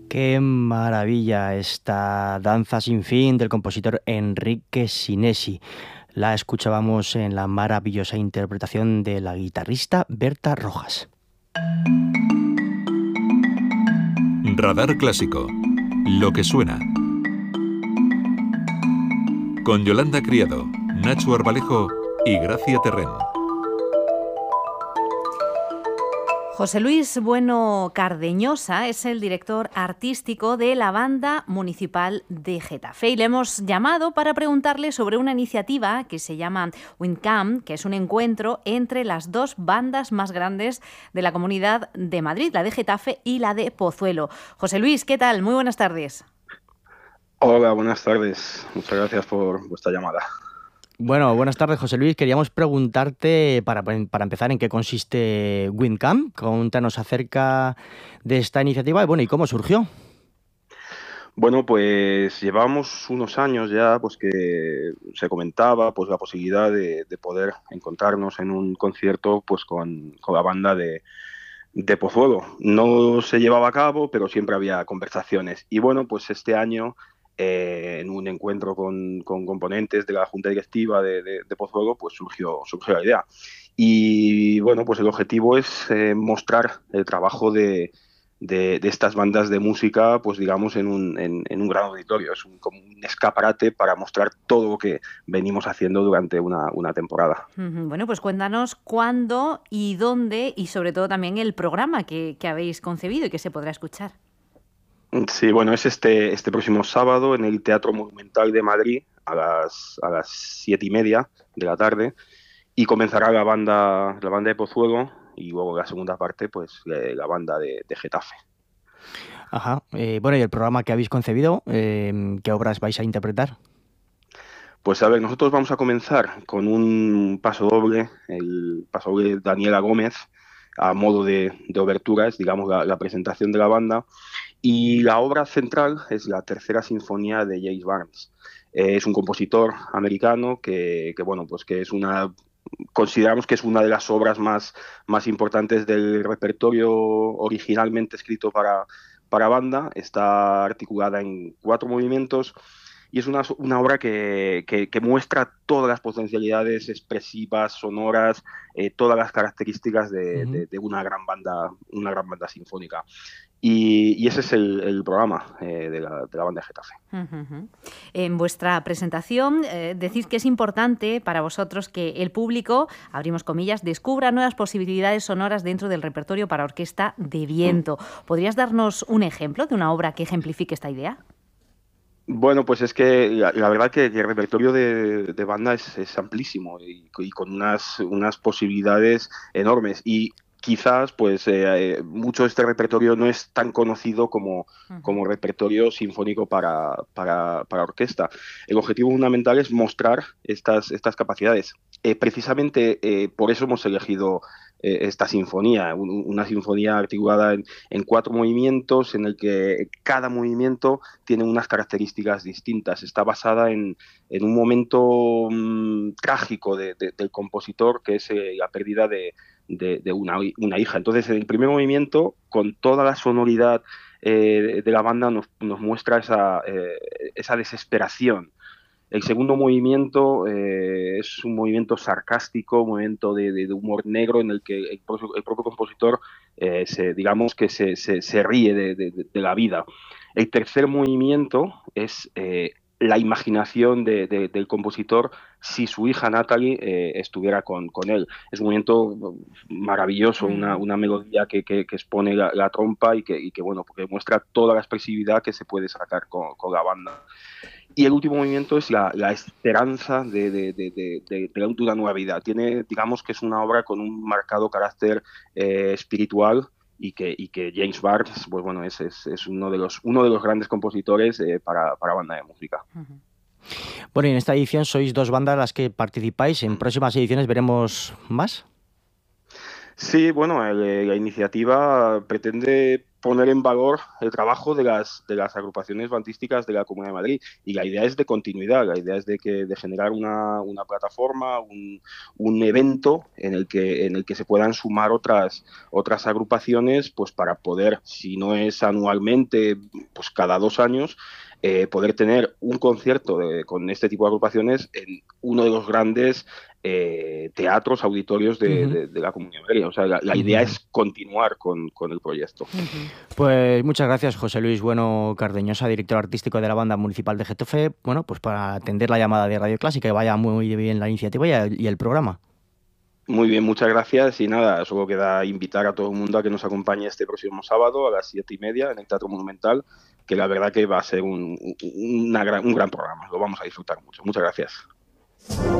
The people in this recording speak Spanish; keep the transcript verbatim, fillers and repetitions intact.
Qué maravilla esta danza sin fin del compositor Enrique Sinesi. La escuchábamos en la maravillosa interpretación de la guitarrista Berta Rojas. Radar Clásico. Lo que suena. Con Yolanda Criado, Nacho Arbalejo y Gracia Terrén. José Luis Bueno Cardeñosa es el director artístico de la Banda Municipal de Getafe y le hemos llamado para preguntarle sobre una iniciativa que se llama WindCamp, que es un encuentro entre las dos bandas más grandes de la Comunidad de Madrid, la de Getafe y la de Pozuelo. José Luis, ¿qué tal? Muy buenas tardes. Hola, buenas tardes. Muchas gracias por vuestra llamada. Bueno, buenas tardes, José Luis. Queríamos preguntarte, para, para empezar, en qué consiste WindCamp. Cuéntanos acerca de esta iniciativa y, bueno, ¿y cómo surgió? Bueno, pues llevamos unos años ya pues que se comentaba pues la posibilidad de, de poder encontrarnos en un concierto pues con, con la banda de, de Pozuelo. No se llevaba a cabo, pero siempre había conversaciones. Y bueno, pues este año... Eh, en un encuentro con, con componentes de la Junta Directiva de, de, de Pozuelo, pues surgió, surgió la idea. Y bueno, pues el objetivo es eh, mostrar el trabajo de, de, de estas bandas de música, pues digamos, en un, en, en un gran auditorio. Es un, como un escaparate para mostrar todo lo que venimos haciendo durante una, una temporada. Bueno, pues cuéntanos cuándo y dónde, y sobre todo también el programa que, que habéis concebido y que se podrá escuchar. Sí, bueno, es este, este próximo sábado en el Teatro Monumental de Madrid a las, a las siete y media de la tarde y comenzará la banda, la banda de Pozuelo y luego la segunda parte, pues la banda de, de Getafe. Ajá. Eh, bueno, y el programa que habéis concebido, eh, ¿qué obras vais a interpretar? Pues a ver, nosotros vamos a comenzar con un paso doble, el paso doble de Daniela Gómez, a modo de, de oberturas, digamos, la, la presentación de la banda. Y la obra central es la tercera sinfonía de James Barnes. Eh, es un compositor americano que, que, bueno, pues que es una, consideramos que es una de las obras más, más importantes del repertorio originalmente escrito para, para banda. Está articulada en cuatro movimientos y es una, una obra que, que, que muestra todas las potencialidades expresivas, sonoras, eh, todas las características de, uh-huh. de, de una gran banda, una gran banda sinfónica. Y, y ese es el, el programa eh, de, la, de la banda de Getafe. Uh-huh. En vuestra presentación eh, decís que es importante para vosotros que el público, abrimos comillas, descubra nuevas posibilidades sonoras dentro del repertorio para orquesta de viento. Uh-huh. ¿Podrías darnos un ejemplo de una obra que ejemplifique esta idea? Bueno, pues es que la, la verdad que, que el repertorio de, de banda es, es amplísimo y, y con unas, unas posibilidades enormes. Y quizás pues eh, mucho de este repertorio no es tan conocido como, uh-huh. como repertorio sinfónico para, para, para orquesta. El objetivo fundamental es mostrar estas, estas capacidades. Eh, precisamente eh, por eso hemos elegido eh, esta sinfonía, un, una sinfonía articulada en, en cuatro movimientos, en el que cada movimiento tiene unas características distintas. Está basada en, en un momento mmm, trágico de, de, del compositor, que es eh, la pérdida de De, de una, una hija. Entonces, en el primer movimiento, con toda la sonoridad eh, de la banda, nos, nos muestra esa, eh, esa desesperación. El segundo movimiento eh, es un movimiento sarcástico, un movimiento de, de, de humor negro, en el que el, el propio compositor, eh, se, digamos que se, se, se ríe de, de, de la vida. El tercer movimiento es eh, la imaginación de, de, del compositor si su hija Natalie eh, estuviera con, con él. Es un movimiento maravilloso, una, una melodía que, que, que expone la, la trompa y que, y que, bueno, porque muestra toda la expresividad que se puede sacar con, con la banda. Y el último movimiento es la, la esperanza de, de, de, de, de, de una nueva vida. Tiene, digamos que es una obra con un marcado carácter eh, espiritual, y que, y que James Barnes, pues bueno, es, es, es uno de los uno de los grandes compositores eh, para, para banda de música. Uh-huh. Bueno, y en esta edición sois dos bandas las que participáis. ¿En próximas ediciones veremos más? Sí, bueno, el, la iniciativa pretende poner en valor el trabajo de las, de las agrupaciones bandísticas de la Comunidad de Madrid. Y la idea es de continuidad, la idea es de, que, de generar una, una plataforma, un, un evento en el, que, en el que se puedan sumar otras, otras agrupaciones, pues para poder, si no es anualmente, pues cada dos años, eh, poder tener un concierto de, con este tipo de agrupaciones en uno de los grandes eh, teatros, auditorios de, uh-huh. de, de la Comunidad de Madrid. O sea, la, la idea uh-huh. es continuar con, con el proyecto. Uh-huh. Pues muchas gracias, José Luis Bueno Cardeñosa, director artístico de la Banda Municipal de Getafe, bueno, pues para atender la llamada de Radio Clásica, que vaya muy bien la iniciativa y el, y el programa. Muy bien, muchas gracias y nada, solo queda invitar a todo el mundo a que nos acompañe este próximo sábado a las siete y media en el Teatro Monumental, que la verdad que va a ser un, una gran, un gran programa, lo vamos a disfrutar mucho. Muchas gracias.